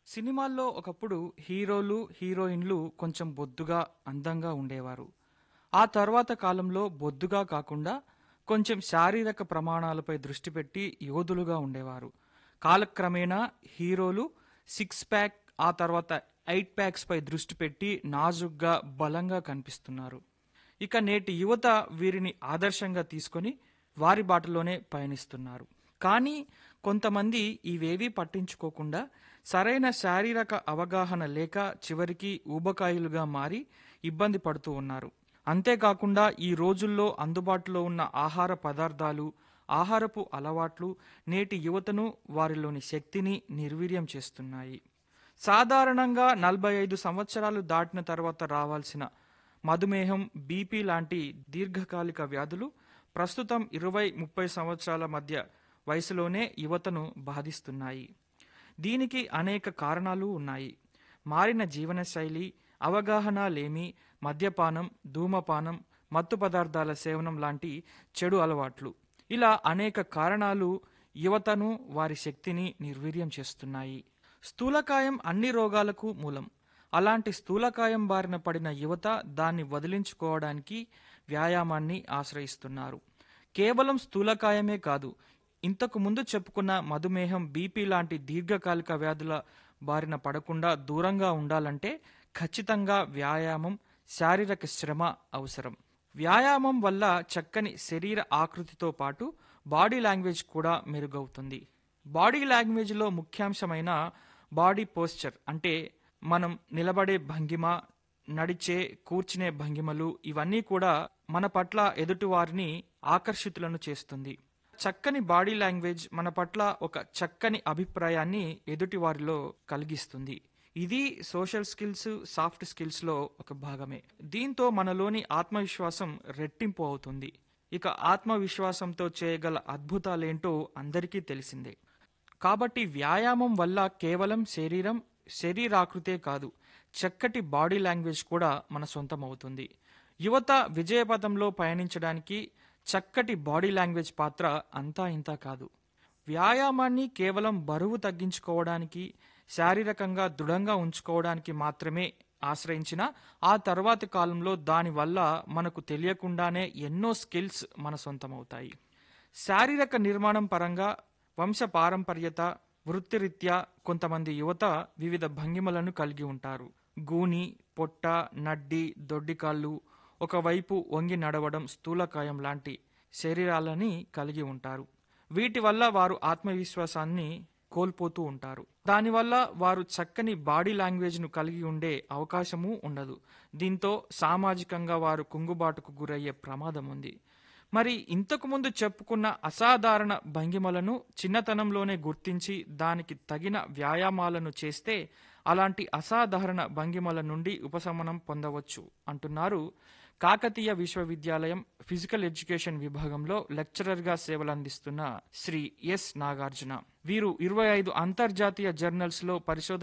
సినిమాల్లో ఒకప్పుడు హీరోలు, హీరోయిన్లు కొంచెం బొద్దుగా, అందంగా ఉండేవారు. ఆ తర్వాత కాలంలో బొద్దుగా కాకుండా కొంచెం శారీరక ప్రమాణాలపై దృష్టి పెట్టి యోధులుగా ఉండేవారు. కాలక్రమేణా హీరోలు సిక్స్ ప్యాక్, ఆ తర్వాత ఎయిట్ ప్యాక్స్ పై దృష్టి పెట్టి నాజుగ్గా, బలంగా కనిపిస్తున్నారు. ఇక నేటి యువత వీరిని ఆదర్శంగా తీసుకొని వారి బాటలోనే పయనిస్తున్నారు. కానీ కొంతమంది ఇవేవీ పట్టించుకోకుండా సరైన శారీరక అవగాహన లేక చివరికి ఊబకాయులుగా మారి ఇబ్బంది పడుతూ ఉన్నారు. అంతేకాకుండా ఈ రోజుల్లో అందుబాటులో ఉన్న ఆహార పదార్థాలు, ఆహారపు అలవాట్లు నేటి యువతను, వారిలోని శక్తిని నిర్వీర్యం చేస్తున్నాయి. సాధారణంగా 45 సంవత్సరాలు దాటిన తర్వాత రావాల్సిన మధుమేహం, బీపీ లాంటి దీర్ఘకాలిక వ్యాధులు ప్రస్తుతం 20-30 సంవత్సరాల మధ్య వయసులోనే యువతను బాధిస్తున్నాయి. దీనికి అనేక కారణాలు ఉన్నాయి. మారిన జీవనశైలి, అవగాహన లేమి, మద్యపానం, ధూమపానం, మత్తు పదార్థాల సేవనం లాంటి చెడు అలవాట్లు, ఇలా అనేక కారణాలు యువతను, వారి శక్తిని నిర్వీర్యం చేస్తున్నాయి. స్థూలకాయం అన్ని రోగాలకు మూలం. అలాంటి స్థూలకాయం బారిన పడిన యువత దాన్ని వదిలించుకోవడానికి వ్యాయామాన్ని ఆశ్రయిస్తున్నారు. కేవలం స్థూలకాయమే కాదు, ఇంతకు ముందు చెప్పుకున్న మధుమేహం, బీపీ లాంటి దీర్ఘకాలిక వ్యాధుల బారిన పడకుండా దూరంగా ఉండాలంటే ఖచ్చితంగా వ్యాయామం, శారీరక శ్రమ అవసరం. వ్యాయామం వల్ల చక్కని శరీర ఆకృతితో పాటు బాడీ లాంగ్వేజ్ కూడా మెరుగవుతుంది. బాడీ లాంగ్వేజ్లో ముఖ్యాంశమైన బాడీ పోస్చర్ అంటే మనం నిలబడే భంగిమ, నడిచే, కూర్చునే భంగిమలు, ఇవన్నీ కూడా మన పట్ల ఎదుటివారిని ఆకర్షితులను చేస్తుంది. చక్కని బాడీ లాంగ్వేజ్ మన పట్ల ఒక చక్కని అభిప్రాయాన్ని ఎదుటివారిలో కలిగిస్తుంది. ఇది సోషల్ స్కిల్స్, సాఫ్ట్ స్కిల్స్లో ఒక భాగమే. దీంతో మనలోని ఆత్మవిశ్వాసం రెట్టింపు అవుతుంది. ఇక ఆత్మవిశ్వాసంతో చేయగల అద్భుతాలేంటో అందరికీ తెలిసిందే. కాబట్టి వ్యాయామం వల్ల కేవలం శరీరాకృతే కాదు, చక్కటి బాడీ లాంగ్వేజ్ కూడా మన సొంతం అవుతుంది. యువత విజయపథంలో పయనించడానికి చక్కటి బాడీ లాంగ్వేజ్ పాత్ర అంతా ఇంతా కాదు. వ్యాయామాన్ని కేవలం బరువు తగ్గించుకోవడానికి, శారీరకంగా దృఢంగా ఉంచుకోవడానికి మాత్రమే ఆశ్రయించిన ఆ తర్వాతి కాలంలో దానివల్ల మనకు తెలియకుండానే ఎన్నో స్కిల్స్ మన సొంతమవుతాయి. శారీరక నిర్మాణం పరంగా వంశ పారంపర్యత, వృత్తిరీత్యా కొంతమంది యువత వివిధ భంగిమలను కలిగి ఉంటారు. గూని, పొట్ట, నడ్డి, దొడ్డికాళ్ళు, ఒకవైపు వంగి నడవడం, స్థూలకాయం లాంటి శరీరాలని కలిగి ఉంటారు. వీటి వల్ల వారు ఆత్మవిశ్వాసాన్ని కోల్పోతూ ఉంటారు. దానివల్ల వారు చక్కని బాడీ లాంగ్వేజ్ను కలిగి ఉండే అవకాశమూ ఉండదు. దీంతో సామాజికంగా వారు కుంగుబాటుకు గురయ్యే ప్రమాదం ఉంది. మరి ఇంతకుముందు చెప్పుకున్న అసాధారణ భంగిమలను చిన్నతనంలోనే గుర్తించి దానికి తగిన వ్యాయామాలను చేస్తే అలాంటి అసాధారణ భంగిమల నుండి ఉపశమనం పొందవచ్చు అంటున్నారు కాకతీయ విశ్వవిద్యాలయం ఫిజికల్ ఎడ్యుకేషన్ విభాగంలో లెక్చరర్గా సేవలందిస్తున్న శ్రీ ఎస్ నాగార్జున. వీరు 25 అంతర్జాతీయ జర్నల్స్లో పరిశోధన